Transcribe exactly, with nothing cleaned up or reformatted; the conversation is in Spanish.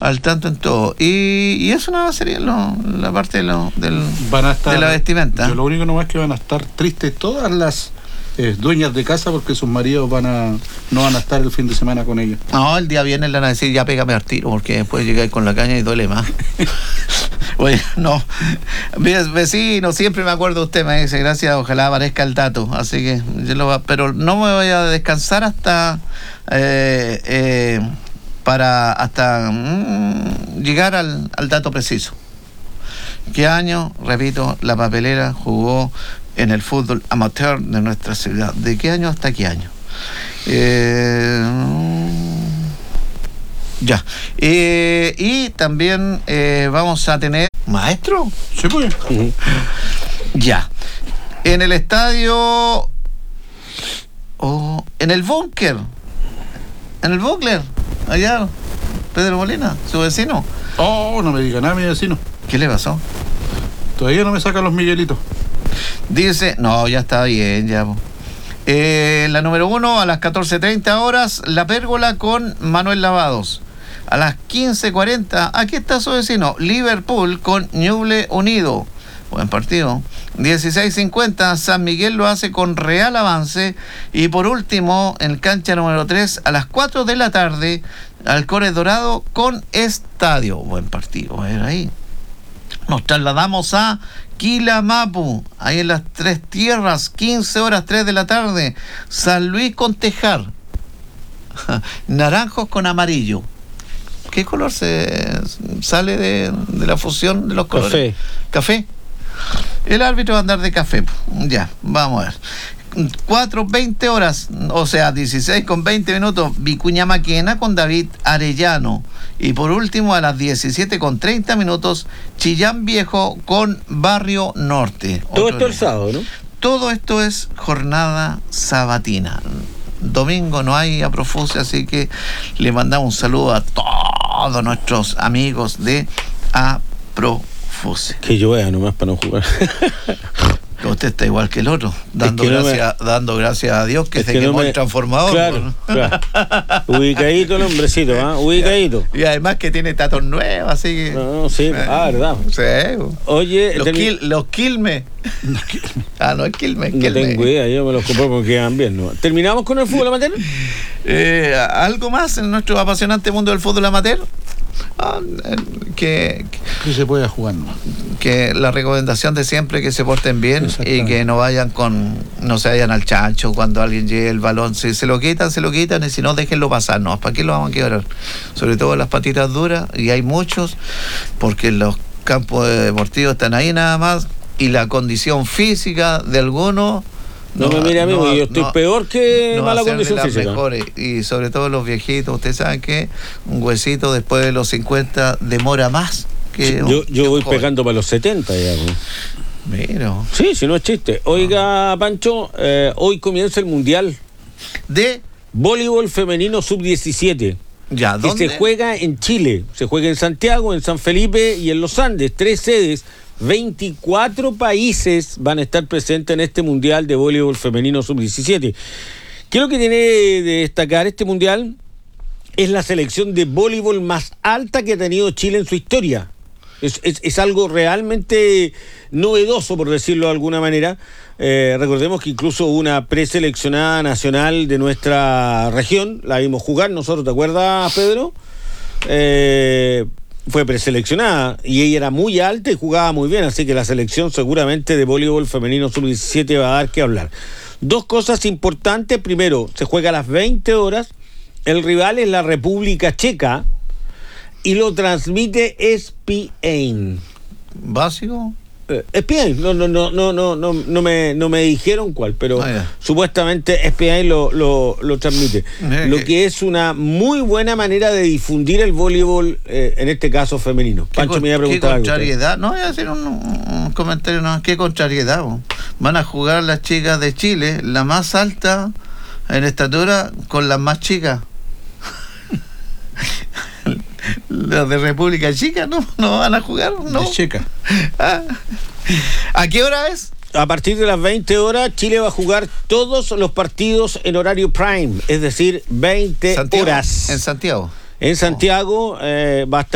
al tanto en todo. Y, y eso nada sería lo, la parte de, lo, del, van a estar, de la vestimenta. Yo lo único nomás es que van a estar tristes todas las eh, dueñas de casa porque sus maridos van a no van a estar el fin de semana con ellos. No, el día viernes le van a decir ya pégame al tiro porque después llegáis con la caña y duele más. Oye, no, vecino, siempre me acuerdo de usted, me dice, gracias, ojalá aparezca el dato, así que yo lo va, pero no me voy a descansar hasta eh, eh, para hasta mm, llegar al, al dato preciso. ¿Qué año, repito, la papelera jugó en el fútbol amateur de nuestra ciudad? ¿De qué año hasta qué año? Eh, Ya. Eh, y también eh, vamos a tener... ¿Maestro? Sí, pues. Uh-huh. Ya. En el estadio... Oh, en el búnker. En el búnker. Allá. Pedro Molina, su vecino. Oh, no me diga nada, mi vecino. ¿Qué le pasó? Todavía no me sacan los Miguelitos. Dice... No, ya está bien, ya... Eh, la número uno, a las catorce treinta horas, La Pérgola con Manuel Lavados. A las quince cuarenta, aquí está su vecino, Liverpool con Ñuble Unido. Buen partido. dieciséis cincuenta, San Miguel lo hace con Real Avance. Y por último, en cancha número tres, a las cuatro de la tarde, Halcones Dorado con Estadio. Buen partido, a ver ahí. Nos trasladamos a Quilamapu, ahí en las Tres Tierras, quince horas, tres de la tarde. San Luis con Tejar. Naranjos con amarillo. ¿Qué color se sale de, de la fusión de los colores? Café. Café. El árbitro va a andar de café. Ya, vamos a ver. cuatro veinte horas, o sea, dieciséis con veinte minutos, Vicuña Maquena con David Arellano. Y por último, a las diecisiete con treinta minutos, Chillán Viejo con Barrio Norte. Todo esto el sábado, ¿no? Todo esto es jornada sabatina. Domingo no hay Aprofuse, así que le mandamos un saludo a todos nuestros amigos de Aprofuse. Que llueva nomás para no jugar. Usted está igual que el otro, dando, es que no gracias, me... dando gracias a Dios que es se que quemó no me... el transformador. Claro, ¿no? claro. Ubicadito el hombrecito, ¿ah? ¿eh? Ubicadito. Y además que tiene tatos nuevos, así que... No, sí, eh, ah, verdad. Sí. Oye... Los, ten... quil, los Quilmes. Ah, no es Quilmes. No Quilmes. tengo idea, yo me los compré porque quedan bien, ¿no? ¿Terminamos con el fútbol amateur? Eh, ¿Algo más en nuestro apasionante mundo del fútbol amateur? Ah, que, que se pueda jugar, ¿no? Que la recomendación de siempre, que se porten bien y que no vayan con no se vayan al chancho cuando alguien llegue el balón. Si se lo quitan, se lo quitan, y si no, déjenlo pasar. No, ¿para qué lo vamos a quebrar? Sobre todo las patitas duras, y hay muchos, porque los campos deportivos están ahí nada más, y la condición física de algunos... No, no me mire a mí, no, yo estoy no, peor que no mala condición física. Mejores, y sobre todo los viejitos, ustedes saben que un huesito después de los cincuenta demora más que sí, un, yo, yo que voy joven. pegando para los setenta ya. Mira. Sí, si no es chiste. Oiga, Pancho, eh, hoy comienza el Mundial de Voleibol Femenino sub diecisiete. Ya, ¿dónde? Que se juega en Chile, se juega en Santiago, en San Felipe y en los Andes, tres sedes. veinticuatro países van a estar presentes en este Mundial de Voleibol Femenino sub diecisiete. ¿Qué es lo que tiene de destacar este Mundial? Es la selección de voleibol más alta que ha tenido Chile en su historia. Es, es, es algo realmente novedoso, por decirlo de alguna manera. Eh, recordemos que incluso hubo una preseleccionada nacional de nuestra región, la vimos jugar nosotros, ¿te acuerdas, Pedro? Eh... Fue preseleccionada y ella era muy alta y jugaba muy bien, así que la selección seguramente de voleibol femenino sub diecisiete va a dar que hablar. Dos cosas importantes: primero, se juega a las veinte horas, el rival es la República Checa y lo transmite E S P N. ¿Básico? Eh, E S P N, no, no, no, no, no, no, no me, no me dijeron cuál, pero ah, supuestamente E S P N lo, lo, lo transmite. Eh, lo que es una muy buena manera de difundir el voleibol, eh, en este caso femenino. Pancho me iba a preguntar algo. ¿Qué contrariedad? No, voy a hacer un, un comentario, no, ¿qué contrariedad? Bo? Van a jugar las chicas de Chile, la más alta en estatura, con las más chicas. Los de República Checa no, no van a jugar, ¿no? De Checa. Ah. ¿A qué hora es? A partir de las veinte horas, Chile va a jugar todos los partidos en horario prime, es decir, veinte Santiago, horas. En Santiago. En Santiago eh, va a estar